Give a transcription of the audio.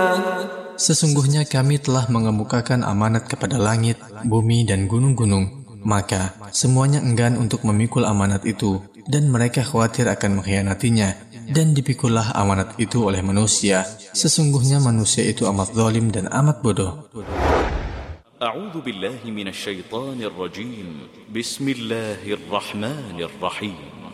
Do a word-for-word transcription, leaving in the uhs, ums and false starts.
Sesungguhnya kami telah mengemukakan amanat kepada langit, bumi, dan gunung-gunung. Maka semuanya enggan untuk memikul amanat itu, dan mereka khawatir akan mengkhianatinya. Dan dipikullah amanat itu oleh manusia. Sesungguhnya manusia itu amat zalim dan amat bodoh. A'udzu billahi minasyaitonir rajim. Bismillahirrahmanirrahim.